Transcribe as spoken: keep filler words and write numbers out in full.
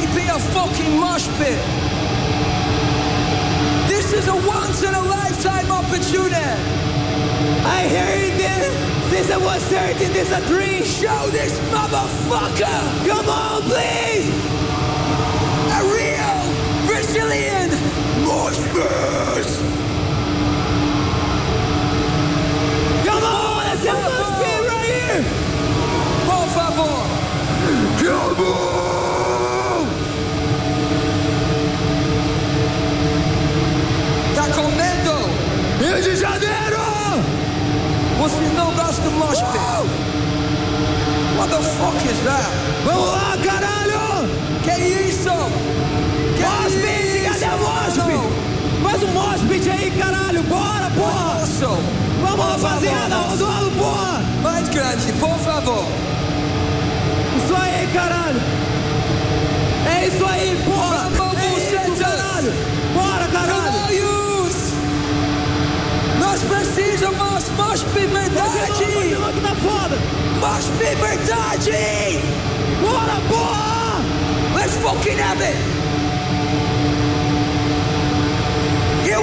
be a fucking mosh pit. This is a once in a lifetime opportunity. I heard this. This was certain. This a dream. Show this motherfucker. Come on, please. A real Brazilian mosh pit. Come on, let's have a spin right here. Por favor. Come on. Tá com medo? Rio de Janeiro. Vocês não gostam do mosh pit? Uh! What the fuck is that? Vamos lá, caralho. Que isso? Que Mosh pit, cadê o mosh pit? Faz um mosh pit aí, caralho. Bora, porra. Nossa. Vamos, rapaziada, rodando, porra. Mais grande, por favor. Isso aí, caralho. É isso aí, porra. Vamos, é isso, caralho. Bora, caralho. Nós precisamos mosh pit verdade. Que tá foda. Mosh pit verdade. Bora, porra. Let's fucking have it.